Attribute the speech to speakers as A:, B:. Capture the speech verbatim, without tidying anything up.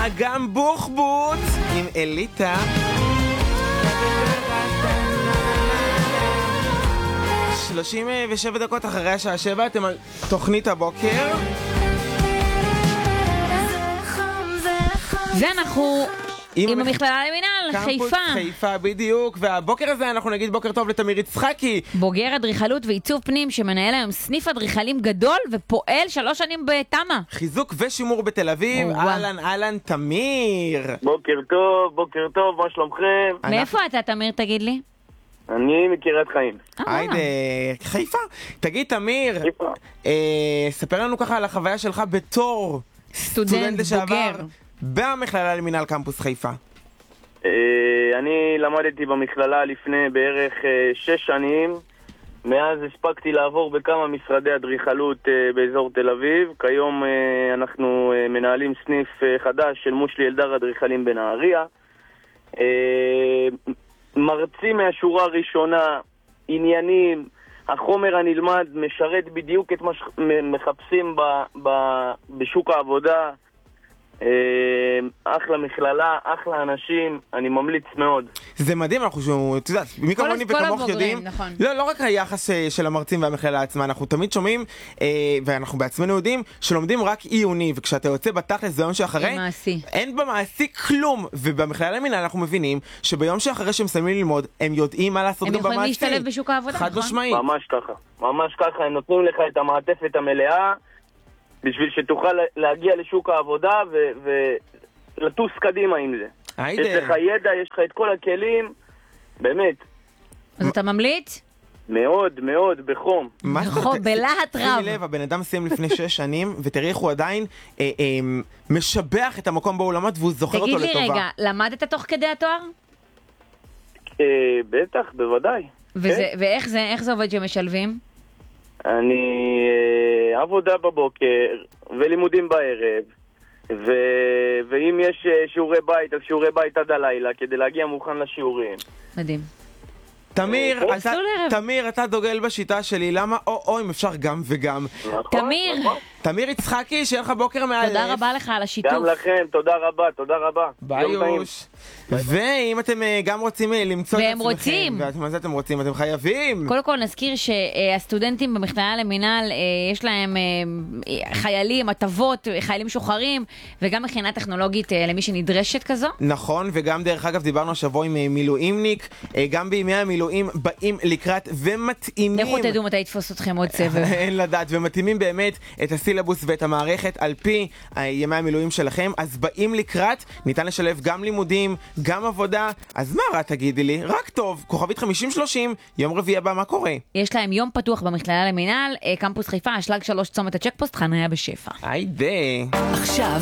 A: אגם בוחבוט עם אליטה. שלושים ושבע דקות אחרי השעה שבע, אתם על תוכנית הבוקר.
B: ואנחנו עם המכללה למינהל, חיפה.
A: חיפה, בדיוק. והבוקר הזה אנחנו נגיד בוקר טוב לתמיר יצחקי.
B: בוגר אדריכלות ועיצוב פנים שמנהל היום סניף אדריכלים גדול ופועל שלוש שנים בתמה.
A: חיזוק ושימור בתל אביב. אהלן, אהלן, תמיר.
C: בוקר טוב, בוקר טוב, מה שלומכם?
B: מאיפה אתה, תמיר, תגיד לי?
C: אני מקריית חיים.
A: היידה, חיפה. תגיד, תמיר, ספר לנו ככה על החוויה שלך בתור
B: סטודנט בוגר
A: במכללה למינהל קמפוס חיפה.
C: אני למדתי במכללה לפני בערך שש שנים. מאז הספקתי לעבור בכמה משרדי אדריכלות באזור תל אביב. כיום אנחנו מנהלים סניף חדש של מושלי אלדר אדריכלים בנהריה. מרצים מהשורה הראשונה, עניינים, החומר הנלמד משרת בדיוק את מה שמחפשים ב, ב, בשוק העבודה. אחלה מכללה, אחלה אנשים, אני ממליץ מאוד.
A: זה מדהים, אנחנו, אתה יודע, מי כמוני וכמוך יודעים,
B: נכון.
A: לא, לא רק היחס של המרצים והמכללה עצמה, אנחנו תמיד שומעים, ואנחנו בעצמנו יודעים, שלומדים רק עיוני, וכשאתה יוצא בתכלס זה יום שאחרי, אין במעשי כלום, ובמכללה למינהל אנחנו מבינים, שביום שאחרי שהם מסיימים ללמוד, הם יודעים מה לעשות גם במעשי.
B: הם יכולים להשתלב בשוק העבודה,
A: חד משמעית.
C: ממש ככה, ממש ככה, הם נותנים לך את המעטפת המלאה, בשביל שתוכל להגיע לשוק העבודה ולטוס קדימה עם זה. יש לך ידע, יש לך את כל הכלים, באמת.
B: אז אתה ממליץ?
C: מאוד, מאוד, בחום.
B: בחום, בלהט רב.
A: שימי לב, הבן אדם סיים לפני שש שנים, ותראי איך הוא עדיין משבח את המקום באולמות, והוא זוכר אותו לטובה.
B: תגיד לי רגע, למדת תוך כדי התואר?
C: בטח, בוודאי.
B: ואיך זה, איך זה עובד שמשלבים?
C: אני עבודה בבוקר ולימודים בערב, ו... ואם יש שיעורי בית, אז שיעורי בית עד הלילה כדי להגיע מוכן לשיעורים.
B: מדהים.
A: תמיר, אתה, תמיר, אתה דוגל בשיטה שלי, למה או או אם אפשר גם וגם.
B: תמיר,
A: תמיר יצחקי, שיהיה לך בוקר מאלף.
B: תודה רבה לך על השיתוף.
C: גם לכם, תודה רבה, תודה רבה.
A: ביוש. ואם אתם גם רוצים למצוא את
B: עצמכם, והם רוצים.
A: מה זה אתם רוצים? אתם חייבים.
B: קודם כל נזכיר שהסטודנטים במכללה למינהל, יש להם חיילים, הטבות, חיילים שוחרים, וגם מכינה טכנולוגית למי שנדרשת כזו.
A: נכון, וגם דרך אגב דיברנו השבוע עם מילואימניק, גם בימי המילואים באים לקראת ומתאימים.
B: לכו תדעו מתי יתפוס אתכם עוד סבב.
A: אין לדעת, ומתאימים באמת את הסילבוס ואת המערכת על פי ימי המילואים שלכם, אז באים לקראת, ניתן לשלב גם לימודים, גם עבודה, אז מה רע תגידי לי? רק טוב, כוכבית חמישים שלושים, יום רביעי הבא, מה קורה?
B: יש להם יום פתוח במכללה למינהל, קמפוס חיפה, אשלג שלוש צומת הצ'קפוסט, חניה בשפע.
A: היידה.
D: עכשיו